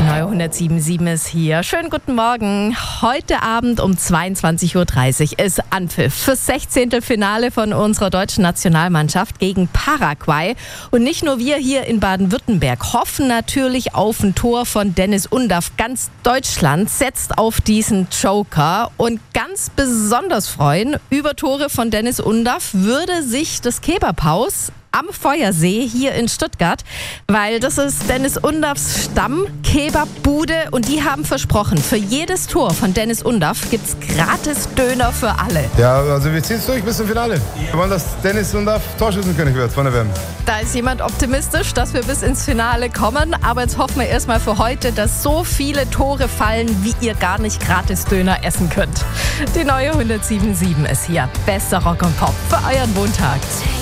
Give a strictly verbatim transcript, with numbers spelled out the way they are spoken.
neue hundertsieben Komma sieben ist hier. Schönen guten Morgen. Heute Abend um zweiundzwanzig Uhr dreißig ist Anpfiff fürs sechzehnte Finale von unserer deutschen Nationalmannschaft gegen Paraguay. Und nicht nur wir hier in Baden-Württemberg hoffen natürlich auf ein Tor von Dennis Undaff. Ganz Deutschland setzt auf diesen Joker. Und ganz besonders freuen über Tore von Dennis Undaff würde sich das Kebabhaus am Feuersee hier in Stuttgart, weil das ist Dennis Undaffs Stamm-Kebabbude und die haben versprochen, für jedes Tor von Dennis Undaff gibt's gratis Döner für alle. Ja, also wir ziehen es durch bis zum Finale. Wir wollen, dass Dennis Undaff Torschützenkönig wird von der W M. Da ist jemand optimistisch, dass wir bis ins Finale kommen, aber jetzt hoffen wir erstmal für heute, dass so viele Tore fallen, wie ihr gar nicht gratis Döner essen könnt. Die neue hundertsieben Komma sieben ist hier. Bester Rock und Pop für euren Montag.